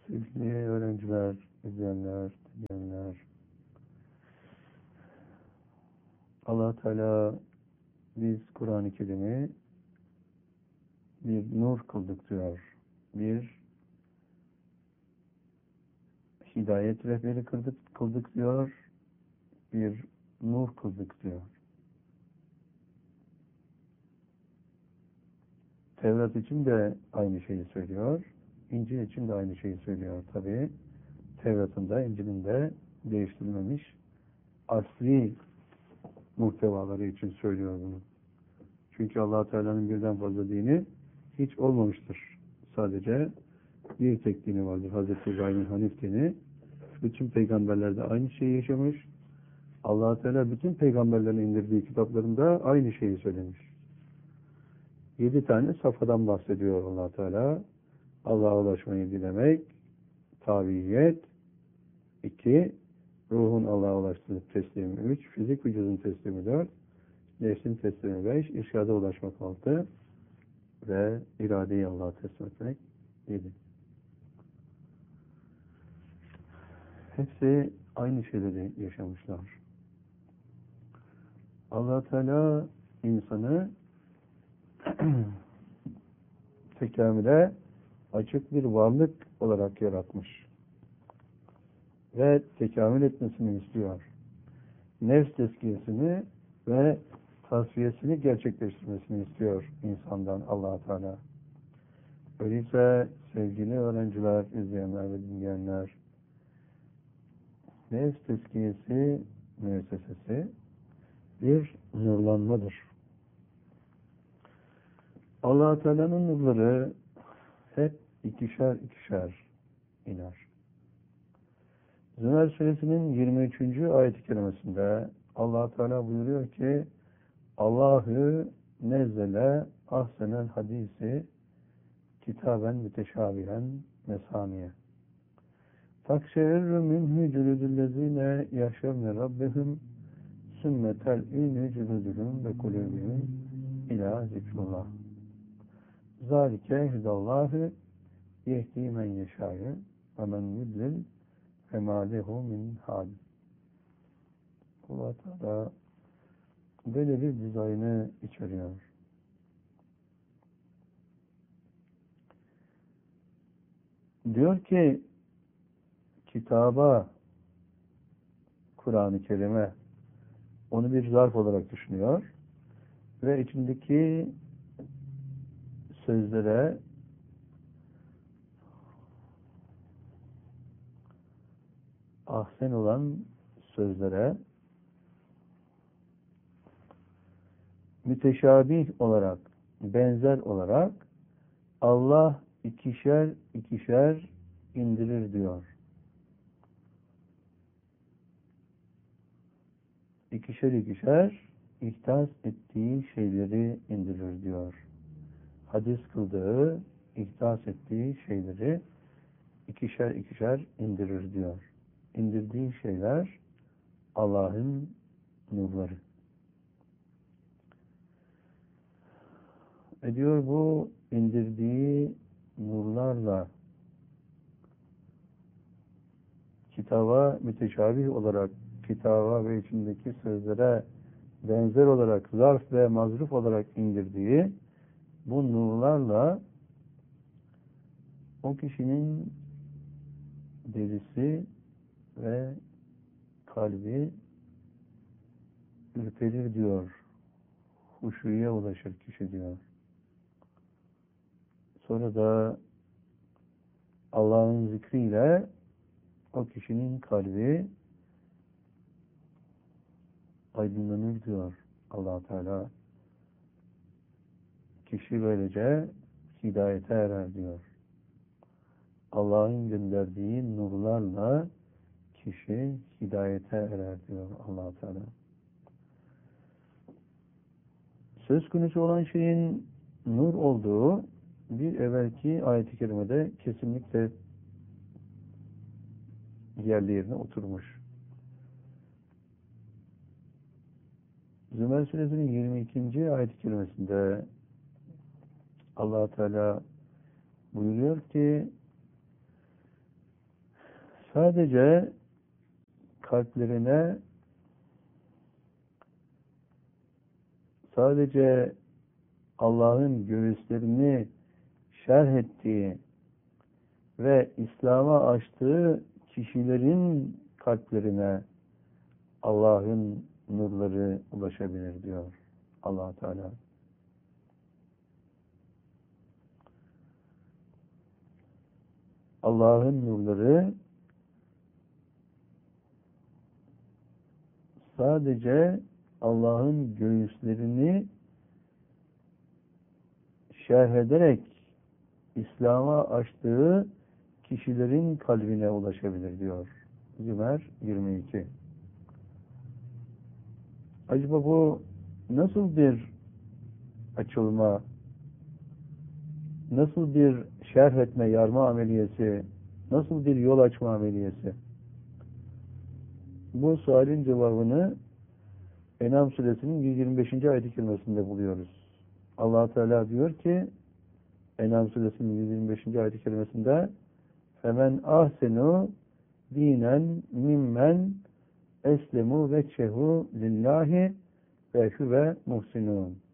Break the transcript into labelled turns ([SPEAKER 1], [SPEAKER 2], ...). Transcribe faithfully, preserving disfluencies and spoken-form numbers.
[SPEAKER 1] Sevgili öğrenciler, izleyenler, dinleyenler, Allah Teala biz Kur'an-ı Kerim'i bir nur kıldık diyor. Bir hidayet rehberi kıldık, kıldık diyor. Bir nur kıldık diyor. Tevrat için de aynı şeyi söylüyor. İncil için de aynı şeyi söylüyor. Tabi Tevrat'ın da İncil'in de değiştirilmemiş asli muhtevaları için söylüyor bunu. Çünkü Allah Teala'nın birden fazla dini hiç olmamıştır. Sadece bir tek dini vardır. Hazreti İbrahim'in Hanif dini. Bütün peygamberler de aynı şeyi yaşamış. Allah Teala bütün peygamberlerin indirdiği kitaplarında aynı şeyi söylemiş. Yedi tane safhadan bahsediyor Allah Teala. Allah'a ulaşmayı dilemek, tabiyet, iki, ruhun Allah'a ulaştığı teslimi üç, fizik vücudun teslimi dört, nefsin teslimi beş, irşada ulaşmak altı ve iradeyi Allah'a teslim etmek yedi. Hepsi aynı şeyleri yaşamışlar. Allah Teala insanı tekamüle açık bir varlık olarak yaratmış. Ve tekamül etmesini istiyor. Nefs tezkiyesini ve tasfiyesini gerçekleştirmesini istiyor insandan Allah Teala. Öyleyse sevgili öğrenciler, izleyenler ve dinleyenler, nefs tezkiyesi müessesesi bir nurlanmadır. Allah Teala'nın nurları hep ikişer ikişer iner. Zümer suresinin yirmi üçüncü ayet-i kerimesinde Allah Teala buyuruyor ki Allahü nezzele ahsenel hadisi kitaben müteşabihen mesaniye takşeirru minhü cülüdüllezine yaşevne rabbihim sümmetel inü cülüdülüm ve kulübihim ila zikrullah zâlike hüdallâhü yehdi men yeşâyı ve men yudlil فَمَا لَهُ مِنْ حَالٍ. Allah Teala böyle bir dizaynı içeriyor. Diyor ki kitaba, Kur'an-ı Kerim'e onu bir zarf olarak düşünüyor ve içindeki sözlere ahsen olan sözlere müteşabih olarak, benzer olarak Allah ikişer ikişer indirir diyor. İkişer ikişer ihtas ettiği şeyleri indirir diyor. Hadis kıldığı, ihtas ettiği şeyleri ikişer ikişer indirir diyor. İndirdiği şeyler Allah'ın nurları. E diyor bu indirdiği nurlarla kitaba müteşabih olarak kitaba ve içindeki sözlere benzer olarak zarf ve mazruf olarak indirdiği bu nurlarla o kişinin derisi ve kalbi ürperir diyor. Huşuya ulaşır kişi diyor. Sonra da Allah'ın zikriyle o kişinin kalbi aydınlanır diyor Allah Teala. Kişi böylece hidayete erer diyor. Allah'ın gönderdiği nurlarla kişi hidayete erer diyor Allah Teala. Söz konusu olan şeyin nur olduğu bir evvelki ayet-i kerimede kesinlikle yerli yerine oturmuş. Zümer suresinin yirmi ikinci ayet-i kerimesinde Allah Teala buyuruyor ki sadece kalplerine sadece Allah'ın göğüslerini şerh ettiği ve İslam'a açtığı kişilerin kalplerine Allah'ın nurları ulaşabilir diyor Allah Teala. Allah'ın nurları sadece Allah'ın göğüslerini şerh ederek İslam'a açtığı kişilerin kalbine ulaşabilir diyor Zümer yirmi iki. Acaba bu nasıl bir açılma, nasıl bir şerh etme, yarma ameliyesi, nasıl bir yol açma ameliyesi? Bu sualin cevabını En'am suresinin yüz yirmi beşinci ayet-i kerimesinde buluyoruz. Allah Teala diyor ki En'am suresinin yüz yirmi beşinci ayet-i kerimesinde "Femen ahsenu dinen mimmen eslemu veçhehu lillahi ve huve muhsinun."